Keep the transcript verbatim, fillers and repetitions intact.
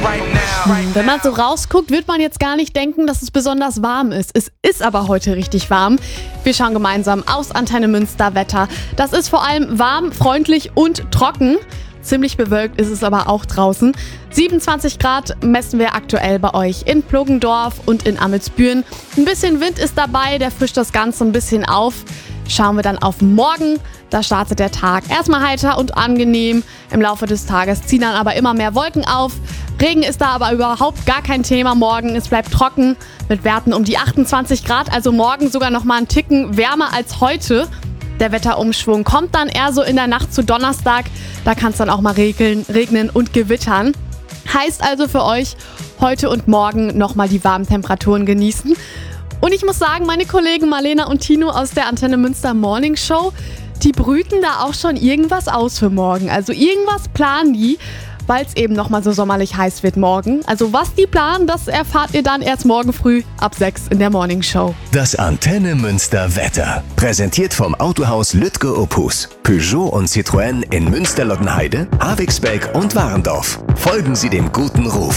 Wenn man so rausguckt, wird man jetzt gar nicht denken, dass es besonders warm ist. Es ist aber heute richtig warm. Wir schauen gemeinsam aus Antenne Münster Wetter. Das ist vor allem warm, freundlich und trocken. Ziemlich bewölkt ist es aber auch draußen. siebenundzwanzig Grad messen wir aktuell bei euch in Plogendorf und in Amelsbüren. Ein bisschen Wind ist dabei, der frischt das Ganze ein bisschen auf. Schauen wir dann auf morgen. Da startet der Tag erstmal heiter und angenehm. Im Laufe des Tages ziehen dann aber immer mehr Wolken auf. Regen ist da aber überhaupt gar kein Thema morgen. Es bleibt trocken mit Werten um die achtundzwanzig Grad. Also morgen sogar noch mal einen Ticken wärmer als heute. Der Wetterumschwung kommt dann eher so in der Nacht zu Donnerstag. Da kann es dann auch mal regeln, regnen und gewittern. Heißt also für euch, heute und morgen nochmal die warmen Temperaturen genießen. Und ich muss sagen, meine Kollegen Marlena und Tino aus der Antenne Münster Morning Show, die brüten da auch schon irgendwas aus für morgen. Also irgendwas planen die, weil es eben nochmal so sommerlich heiß wird morgen. Also was die planen, das erfahrt ihr dann erst morgen früh ab sechs in der Morning Show. Das Antenne Münster Wetter. Präsentiert vom Autohaus Lütke Opus. Peugeot und Citroën in Münster-Lottenheide, Havixbeck und Warendorf. Folgen Sie dem guten Ruf.